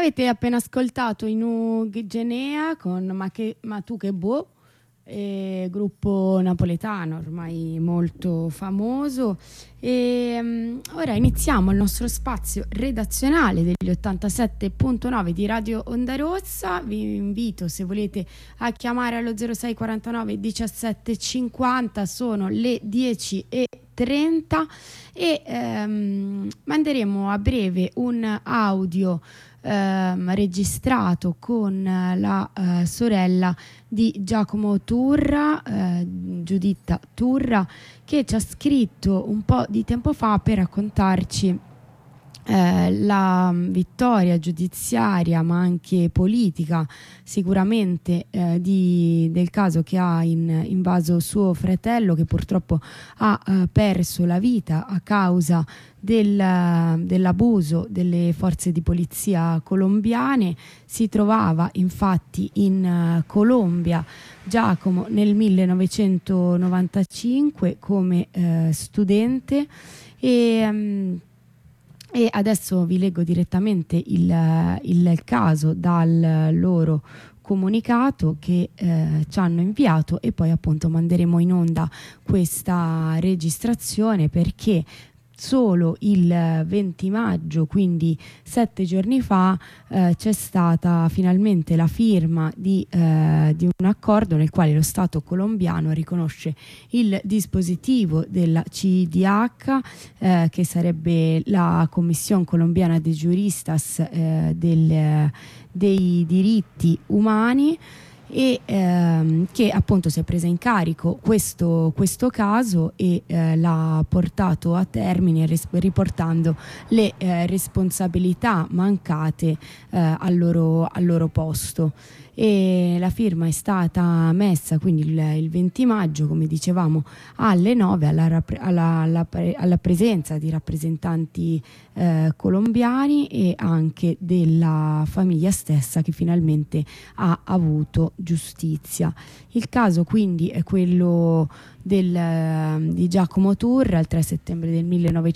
Avete appena ascoltato Inu Genea con Ma tu che boh, gruppo napoletano ormai molto famoso, e ora iniziamo il nostro spazio redazionale degli 87.9 di Radio Onda Rossa. Vi invito, se volete, a chiamare allo 0649 17 50, sono le 10:30 e manderemo a breve un audio registrato con la sorella di Giacomo Turra, Giuditta Turra, che ci ha scritto un po' di tempo fa per raccontarci la vittoria giudiziaria ma anche politica sicuramente del caso che ha invaso suo fratello, che purtroppo ha perso la vita a causa dell'abuso delle forze di polizia colombiane. Si trovava infatti in Colombia Giacomo nel 1995 come studente, e adesso vi leggo direttamente il caso dal loro comunicato che ci hanno inviato, e poi appunto manderemo in onda questa registrazione, perché solo il 20 maggio, quindi 7 giorni fa, c'è stata finalmente la firma di un accordo nel quale lo Stato colombiano riconosce il dispositivo della CIDH, che sarebbe la Commissione Colombiana de Juristas dei diritti umani, e che appunto si è presa in carico questo caso e l'ha portato a termine, riportando le responsabilità mancate al loro posto. E la firma è stata messa quindi il 20 maggio, come dicevamo, alle 9 alla presenza di rappresentanti colombiani e anche della famiglia stessa, che finalmente ha avuto giustizia. Il caso quindi è quello di Giacomo Turra. Il 3 settembre del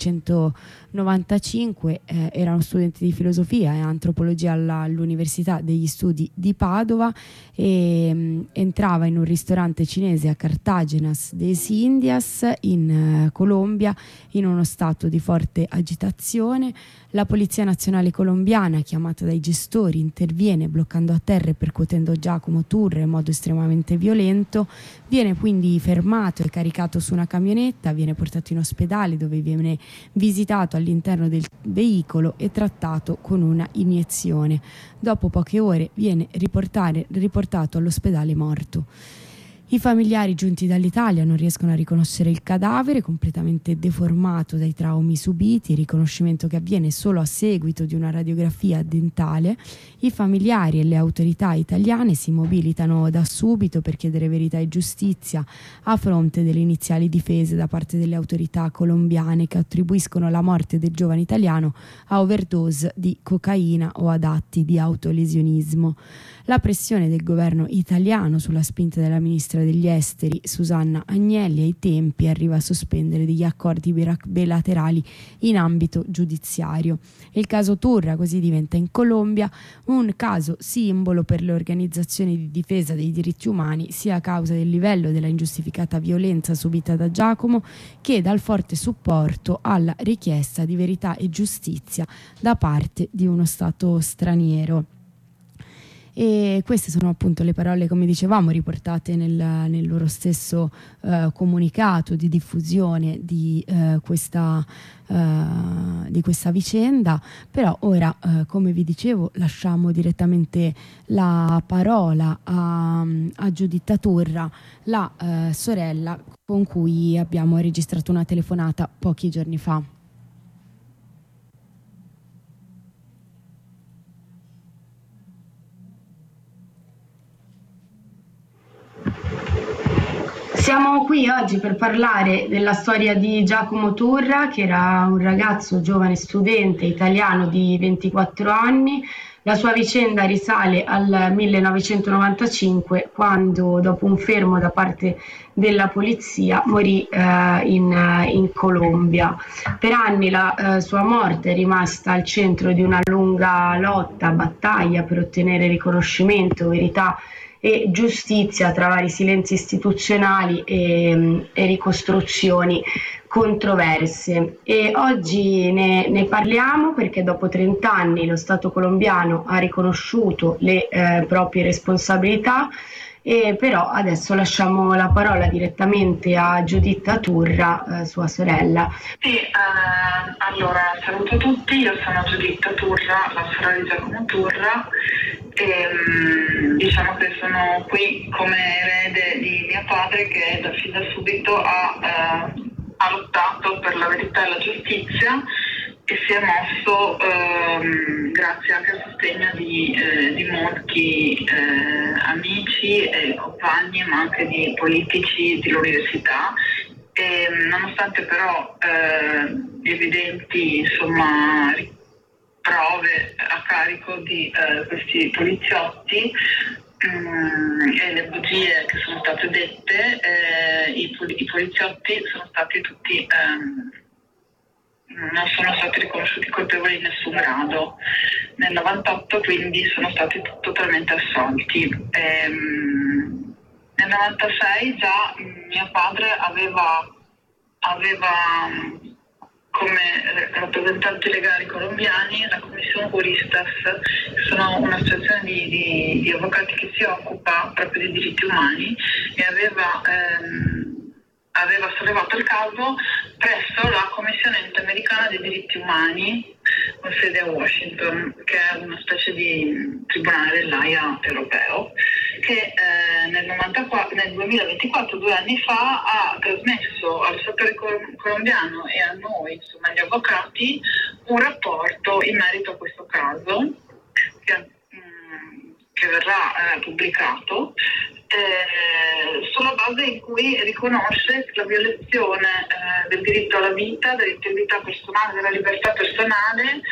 1995 era uno studente di filosofia e antropologia all'Università degli Studi di Padova, e entrava in un ristorante cinese a Cartagenas de Indias in Colombia in uno stato di forte agitazione. La Polizia Nazionale Colombiana, chiamata dai gestori, interviene bloccando a terra e percuotendo Giacomo Turra in modo estremamente violento. Viene quindi fermato e caricato su una camionetta, viene portato in ospedale, dove viene visitato all'interno del veicolo e trattato con una iniezione. Dopo poche ore viene riportato all'ospedale morto. I familiari giunti dall'Italia non riescono a riconoscere il cadavere, completamente deformato dai traumi subiti, riconoscimento che avviene solo a seguito di una radiografia dentale. I familiari e le autorità italiane si mobilitano da subito per chiedere verità e giustizia, a fronte delle iniziali difese da parte delle autorità colombiane, che attribuiscono la morte del giovane italiano a overdose di cocaina o ad atti di autolesionismo. La pressione del governo italiano, sulla spinta della ministra degli esteri Susanna Agnelli, ai tempi arriva a sospendere degli accordi bilaterali in ambito giudiziario. Il caso Turra così diventa in Colombia un caso simbolo per le organizzazioni di difesa dei diritti umani, sia a causa del livello della ingiustificata violenza subita da Giacomo, che dal forte supporto alla richiesta di verità e giustizia da parte di uno Stato straniero. E queste sono appunto le parole, come dicevamo, riportate nel loro stesso comunicato di diffusione di questa vicenda. Però ora, come vi dicevo, lasciamo direttamente la parola a Giuditta Turra, la sorella con cui abbiamo registrato una telefonata pochi giorni fa. Siamo qui oggi per parlare della storia di Giacomo Turra, che era un ragazzo giovane studente italiano di 24 anni, La sua vicenda risale al 1995, quando dopo un fermo da parte della polizia morì in Colombia. Per anni la sua morte è rimasta al centro di una lunga lotta, battaglia per ottenere riconoscimento, verità e giustizia tra vari silenzi istituzionali e ricostruzioni controverse. E oggi ne parliamo perché dopo 30 anni lo Stato colombiano ha riconosciuto le proprie responsabilità. E però adesso lasciamo la parola direttamente a Giuditta Turra, sua sorella. Sì, allora saluto tutti, io sono Giuditta Turra, la sorella di Giacomo Turra, e diciamo che sono qui come erede di mio padre, che fin da subito ha lottato per la verità e la giustizia e si è mosso grazie anche al sostegno di molti amici e compagni, ma anche di politici dell'università. E, nonostante però evidenti prove a carico di questi poliziotti e le bugie che sono state dette, i poliziotti sono stati tutti non sono stati riconosciuti colpevoli in nessun grado. Nel 98 quindi sono stati totalmente assolti. Nel 96 già mio padre aveva come rappresentanti legali colombiani la Commissione Juristas, che sono un'associazione di avvocati che si occupa proprio di diritti umani, e aveva sollevato il caso presso la Commissione Interamericana dei diritti umani con sede a Washington, che è una specie di tribunale dell'AIA europeo, che nel 2024, 2 anni fa, ha trasmesso allo Stato colombiano e a noi, insomma, gli avvocati, un rapporto in merito a questo caso che verrà pubblicato, sulla base in cui riconosce la violazione del diritto alla vita, dell'integrità personale, della libertà personale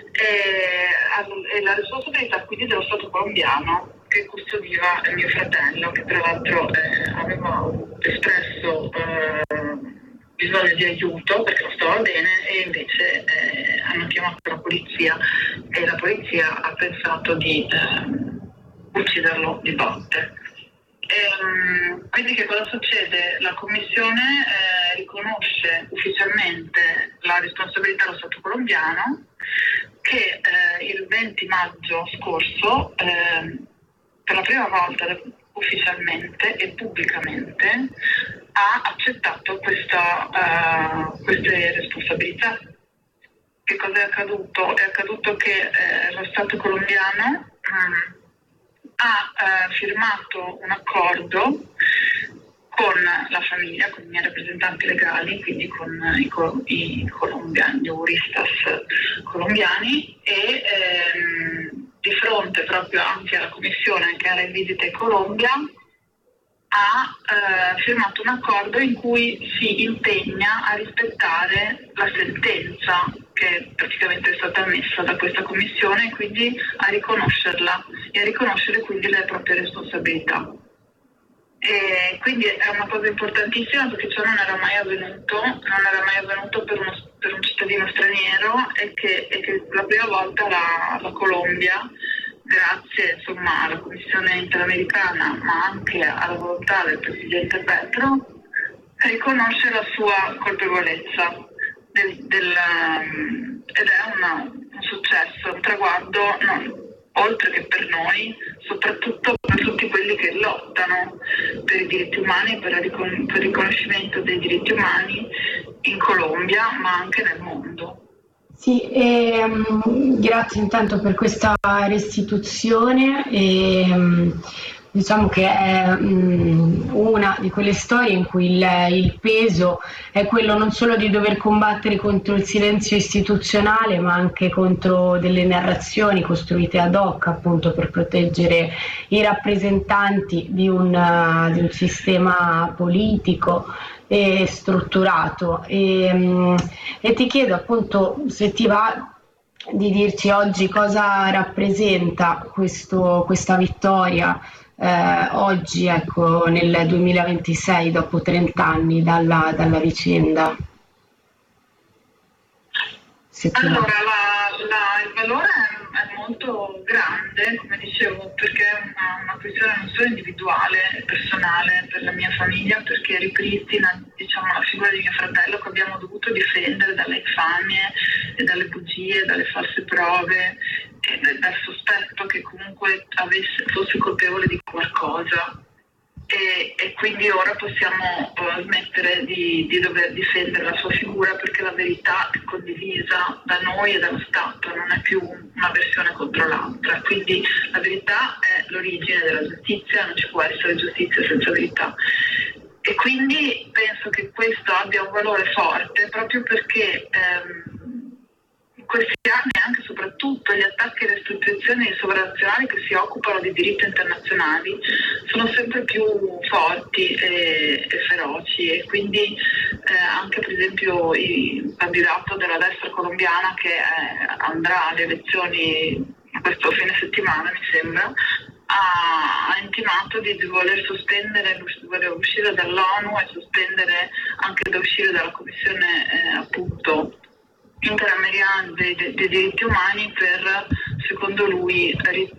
e la responsabilità quindi dello Stato colombiano, che custodiva mio fratello, che tra l'altro aveva espresso bisogno di aiuto perché non stava bene, e invece hanno chiamato la polizia e la polizia ha pensato di ucciderlo di botte. Quindi che cosa succede? La Commissione riconosce ufficialmente la responsabilità dello Stato colombiano, che il 20 maggio scorso per la prima volta ufficialmente e pubblicamente ha accettato queste responsabilità. Che cosa è accaduto? È accaduto che lo Stato colombiano ha firmato un accordo con la famiglia, con i miei rappresentanti legali, quindi con i colombiani, gli juristas colombiani, e di fronte proprio anche alla commissione che era in visita in Colombia ha firmato un accordo in cui si impegna a rispettare la sentenza che praticamente è stata emessa da questa commissione, e quindi a riconoscerla e a riconoscere quindi le proprie responsabilità. E quindi è una cosa importantissima, perché ciò non era mai avvenuto per un cittadino straniero, e che la prima volta la Colombia, grazie insomma alla Commissione Interamericana, ma anche alla volontà del presidente Petro, riconosce la sua colpevolezza ed è un successo, un traguardo oltre che per noi, soprattutto per tutti quelli che lottano per i diritti umani, per il riconoscimento dei diritti umani in Colombia, ma anche nel mondo. Sì, grazie intanto per questa restituzione. Diciamo che è una di quelle storie in cui il peso è quello non solo di dover combattere contro il silenzio istituzionale, ma anche contro delle narrazioni costruite ad hoc, appunto, per proteggere i rappresentanti di un sistema politico e strutturato. E ti chiedo appunto, se ti va, di dirci oggi cosa rappresenta questa vittoria oggi, ecco, nel 2026, dopo 30 anni dalla vicenda. Allora, il valore è molto grande, come dicevo, perché è una questione non solo individuale, personale per la mia famiglia, perché ripristina, diciamo, la figura di mio fratello che abbiamo dovuto difendere dalle infamie e dalle bugie, dalle false prove e dal sospetto che comunque fosse colpevole di qualcosa. E quindi ora possiamo smettere di dover difendere la sua figura, perché la verità è condivisa da noi e dallo Stato, non è più una versione contro l'altra. Quindi la verità è l'origine della giustizia, non ci può essere giustizia senza verità. E quindi penso che questo abbia un valore forte, proprio perché in questi anni anche soprattutto gli attacchi alle istituzioni sovranazionali che si occupano di diritti internazionali sono sempre più forti e feroci, e quindi anche per esempio il candidato della destra colombiana che andrà alle elezioni questo fine settimana, mi sembra, ha intimato di voler sospendere, voler uscire dall'ONU e sospendere anche da uscire dalla commissione appunto interamericana dei diritti umani per, secondo lui,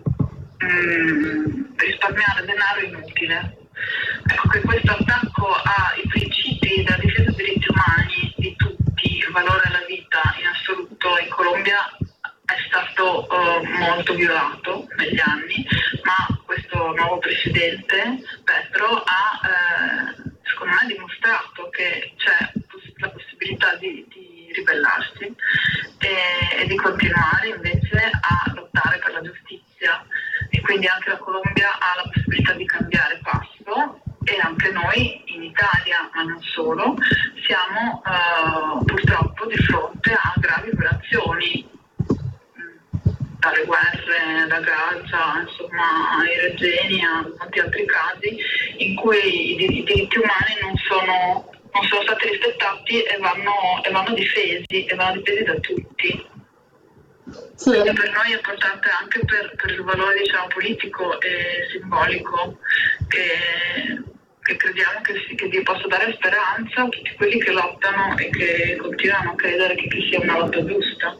risparmiare denaro inutile. Ecco che questo attacco ai principi della difesa dei diritti umani di tutti, il valore alla vita in assoluto in Colombia è stato molto violato negli anni, ma questo nuovo presidente Petro ha secondo me dimostrato che c'è la possibilità di ribellarsi e di continuare invece a lottare per la giustizia, e quindi anche la Colombia ha la possibilità di cambiare passo, e anche noi in Italia, ma non solo, siamo purtroppo di fronte a gravi violazioni, dalle guerre da Gaza, insomma, ai regeni, a molti altri casi in cui i diritti umani non sono stati rispettati e vanno difesi da tutti. Sì. E per noi è importante anche per il valore, diciamo, politico e simbolico che crediamo che possa dare speranza a tutti quelli che lottano e che continuano a credere che sia una lotta giusta.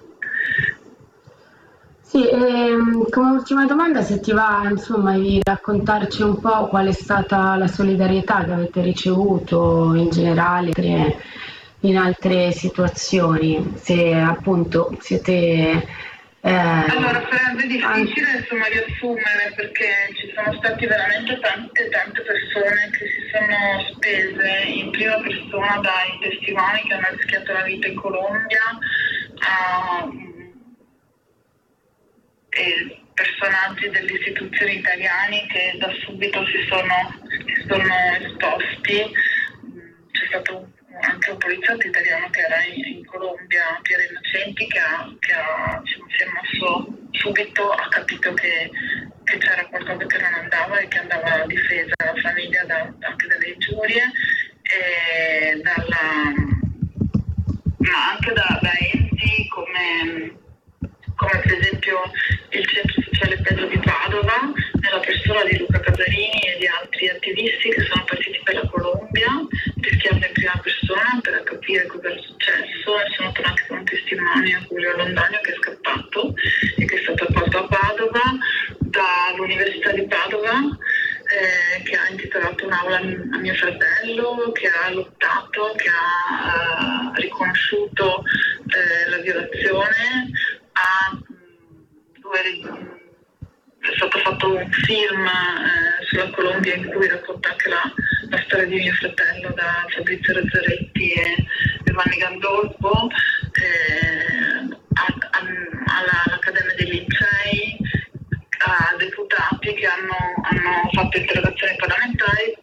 Sì, come ultima domanda, se ti va, insomma, di raccontarci un po' qual è stata la solidarietà che avete ricevuto in generale in altre situazioni, se appunto siete... Allora, sarebbe difficile insomma riassumere, perché ci sono stati veramente tante persone che si sono spese in prima persona, dai testimoni che hanno rischiato la vita in Colombia e personaggi delle istituzioni italiane che da subito si sono esposti. C'è stato anche un poliziotto italiano che era in Colombia, Piero Innocenti, che si è mosso subito, ha capito che c'era qualcosa che non andava e che andava difesa la famiglia anche dalle ingiurie, ma anche da enti come per esempio il Centro Sociale Pedro di Padova, nella persona di Luca Casarini e di altri attivisti che sono partiti per la Colombia, rischiando in prima persona per capire cosa era successo, e sono tornati con un testimone, Julio Londoño, che è scappato e che è stato accolto a Padova dall'Università di Padova, che ha intitolato un'aula a mio fratello, che ha lottato, che ha riconosciuto la violazione, è stato fatto un film sulla Colombia in cui racconta anche la storia di mio fratello, da Fabrizio Razzaretti e Vanni Gandolfo, all'Accademia dei Lincei, a deputati che hanno fatto interrogazioni parlamentari